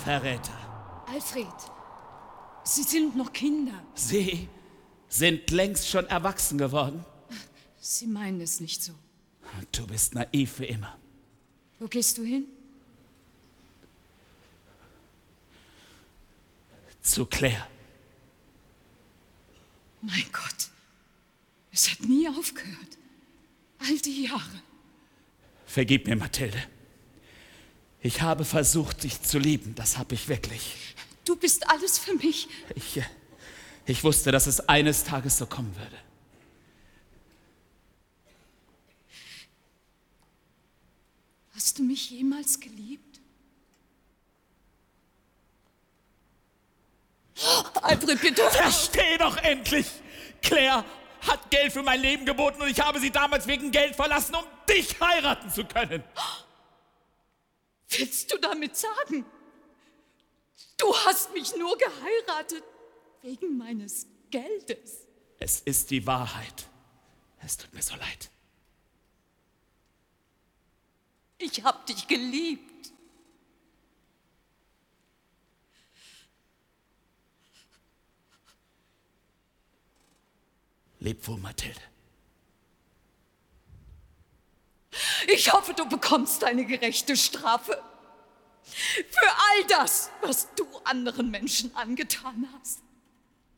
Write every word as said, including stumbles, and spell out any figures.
Verräter. Alfred, Sie sind noch Kinder. Sie sind längst schon erwachsen geworden. Sie meinen es nicht so. Du bist naiv wie immer. Wo gehst du hin? Zu Claire. Mein Gott, es hat nie aufgehört. All die Jahre. Vergib mir, Mathilde. Ich habe versucht, dich zu lieben. Das habe ich wirklich. Du bist alles für mich. Ich, ich wusste, dass es eines Tages so kommen würde. Hast du mich jemals geliebt? Alfred, bitte! Versteh doch endlich! Claire hat Geld für mein Leben geboten und ich habe sie damals wegen Geld verlassen, um dich heiraten zu können. Willst du damit sagen, du hast mich nur geheiratet wegen meines Geldes? Es ist die Wahrheit. Es tut mir so leid. Ich hab dich geliebt. Leb wohl, Mathilde. Ich hoffe, du bekommst deine gerechte Strafe für all das, was du anderen Menschen angetan hast.